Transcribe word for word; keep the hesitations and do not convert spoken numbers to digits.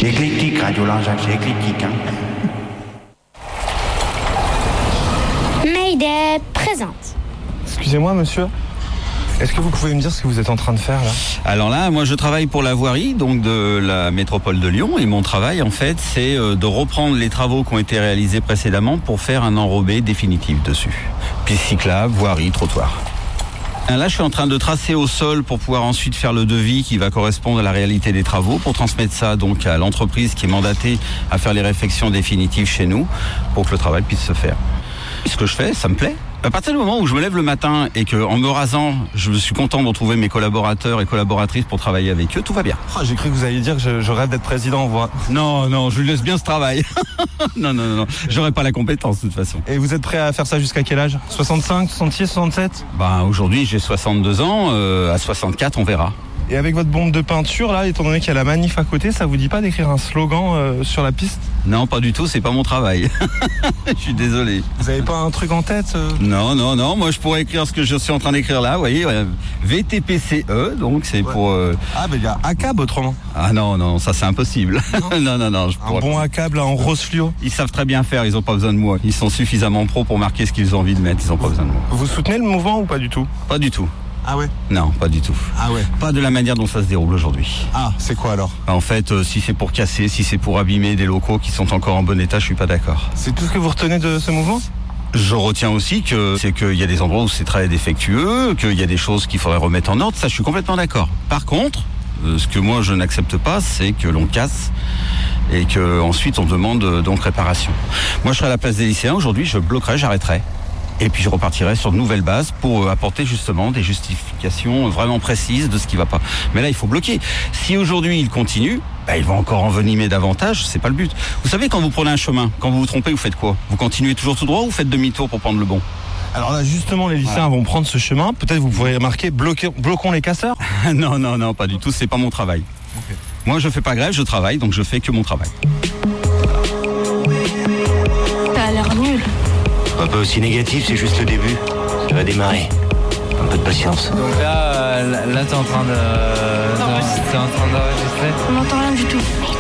C'est éclectique, Radio Lanzac, c'est éclectique. Hein. Mayday présente. Excusez-moi, monsieur. Est-ce que vous pouvez me dire ce que vous êtes en train de faire là ? Alors là, moi je travaille pour la voirie, donc de la métropole de Lyon, et mon travail en fait c'est de reprendre les travaux qui ont été réalisés précédemment pour faire un enrobé définitif dessus. Piste cyclable, voirie, trottoir. Là je suis en train de tracer au sol pour pouvoir ensuite faire le devis qui va correspondre à la réalité des travaux, pour transmettre ça donc à l'entreprise qui est mandatée à faire les réfections définitives chez nous, pour que le travail puisse se faire. Ce que je fais, ça me plaît. À partir du moment où je me lève le matin et que, en me rasant, je suis content de retrouver mes collaborateurs et collaboratrices pour travailler avec eux, tout va bien. Oh, j'ai cru que vous alliez dire que je, je rêve d'être président, vous. Non, non, je lui laisse bien ce travail. non, non, non, non, j'aurais pas la compétence de toute façon. Et vous êtes prêt à faire ça jusqu'à quel âge ? soixante-cinq, soixante-six, soixante-sept ? Ben, aujourd'hui, j'ai soixante-deux ans, euh, à soixante-quatre, on verra. Et avec votre bombe de peinture, là, étant donné qu'il y a la manif à côté, ça vous dit pas d'écrire un slogan euh, sur la piste ? Non, pas du tout, c'est pas mon travail. Je suis désolé. Vous avez pas un truc en tête euh... Non, non, non, moi je pourrais écrire ce que je suis en train d'écrire là, vous voyez, euh, V T P C E, donc c'est ouais. pour... Euh... Ah, ben il y a A C A B autrement. Ah non, non, ça c'est impossible. Non, non, non. non je un bon A C A B là, en rose fluo. Ils savent très bien faire, ils ont pas besoin de moi. Ils sont suffisamment pros pour marquer ce qu'ils ont envie de mettre, ils ont pas besoin de moi. Vous soutenez le mouvement ou pas du tout ? Pas du tout. Ah ouais ? Non, pas du tout. Ah ouais ? Pas de la manière dont ça se déroule aujourd'hui. Ah, c'est quoi alors ? En fait, euh, si c'est pour casser, si c'est pour abîmer des locaux qui sont encore en bon état, je suis pas d'accord. C'est tout ce que vous retenez de ce mouvement ? Je retiens aussi que c'est qu'il y a des endroits où c'est très défectueux, qu'il y a des choses qu'il faudrait remettre en ordre, ça je suis complètement d'accord. Par contre, euh, ce que moi je n'accepte pas, c'est que l'on casse et que ensuite on demande euh, donc réparation. Moi je serais à la place des lycéens, aujourd'hui je bloquerais, j'arrêterais. Et puis je repartirai sur de nouvelles bases pour apporter justement des justifications vraiment précises de ce qui va pas. Mais là, il faut bloquer. Si aujourd'hui il continue, bah, il va encore envenimer davantage, c'est pas le but. Vous savez, quand vous prenez un chemin, quand vous vous trompez, vous faites quoi ? Vous continuez toujours tout droit ou vous faites demi-tour pour prendre le bon ? Alors là, justement, les lycéens voilà. vont prendre ce chemin. Peut-être vous pourriez marquer bloquer, bloquons les casseurs ? Non, non, non, pas du tout. C'est pas mon travail. Okay. Moi, je fais pas grève, je travaille, donc je fais que mon travail. T'as l'air nul. Un peu aussi négatif, c'est juste le début. Ça va démarrer. Un peu de patience. Donc là, euh, là, t'es en train de, de, t'es en train d'enregistrer. On n'entend rien du tout.